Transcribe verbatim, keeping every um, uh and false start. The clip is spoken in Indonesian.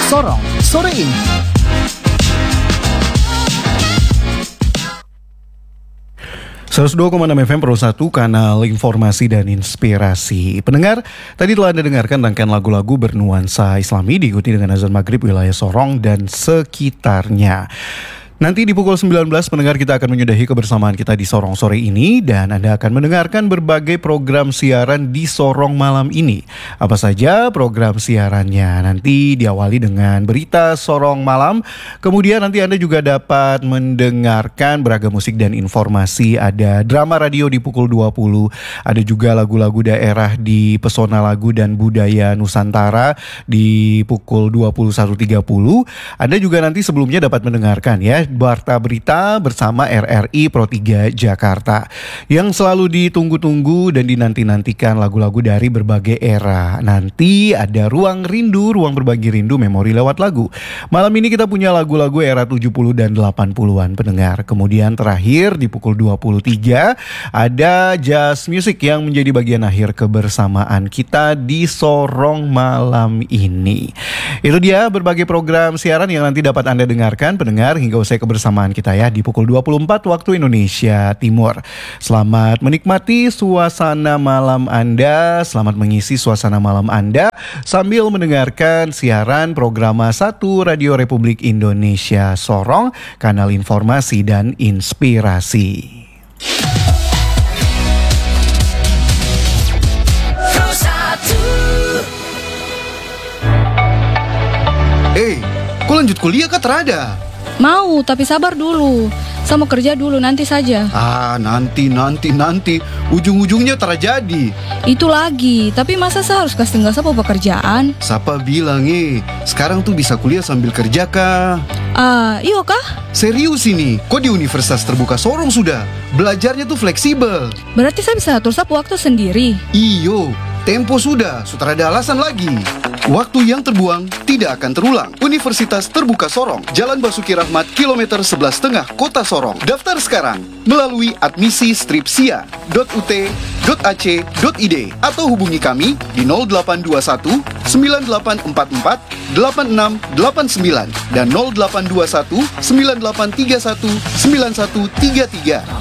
Sorong sore ini. seratus dua koma enam F M Pro satu, kanal informasi dan inspirasi. Pendengar, tadi telah Anda dengarkan rangkaian lagu-lagu bernuansa Islami diikuti dengan azan maghrib wilayah Sorong dan sekitarnya. Nanti di pukul sembilan belas pendengar kita akan menyudahi kebersamaan kita di Sorong sore ini dan Anda akan mendengarkan berbagai program siaran di Sorong malam ini. Apa saja program siarannya? Nanti diawali dengan berita Sorong malam, kemudian nanti Anda juga dapat mendengarkan beragam musik dan informasi. Ada drama radio di pukul dua puluh, ada juga lagu-lagu daerah di Pesona Lagu dan Budaya Nusantara di pukul dua puluh satu tiga puluh. Anda juga nanti sebelumnya dapat mendengarkan ya Warta Berita bersama R R I Pro tiga Jakarta yang selalu ditunggu-tunggu dan dinanti-nantikan lagu-lagu dari berbagai era. Nanti ada Ruang Rindu, Ruang Berbagi Rindu, Memori Lewat Lagu. Malam ini kita punya lagu-lagu era tujuh puluh dan delapan puluhan pendengar. Kemudian terakhir di pukul dua puluh tiga ada Jazz Music yang menjadi bagian akhir kebersamaan kita di Sorong malam ini. Itu dia berbagai program siaran yang nanti dapat Anda dengarkan pendengar hingga usai kebersamaan kita ya di pukul dua puluh empat waktu Indonesia Timur. Selamat menikmati suasana malam Anda, selamat mengisi suasana malam Anda sambil mendengarkan siaran program satu Radio Republik Indonesia Sorong, kanal informasi dan inspirasi. Eh, hey, kok lanjut kuliah kah terada? Mau, tapi sabar dulu. Saya mau kerja dulu, nanti saja. Ah, nanti, nanti, nanti. Ujung-ujungnya terjadi. Itu lagi, tapi masa saya harus kasih tinggal sama pekerjaan? Siapa bilang eh, sekarang tuh bisa kuliah sambil kerja kah? Ah, iyo kah? Serius ini, kok di Universitas Terbuka Sorong sudah? Belajarnya tuh fleksibel. Berarti saya bisa atur sap waktu sendiri? Iyo, tempo sudah, sudah ada alasan lagi. Waktu yang terbuang tidak akan terulang. Universitas Terbuka Sorong, Jalan Basuki Rahmat, kilometer sebelas setengah Kota Sorong. Daftar sekarang melalui admisi stripsia dot u t dot a c dot i d atau hubungi kami di nol delapan dua satu sembilan delapan empat empat delapan enam delapan sembilan dan nol delapan dua satu sembilan delapan tiga satu sembilan satu tiga tiga.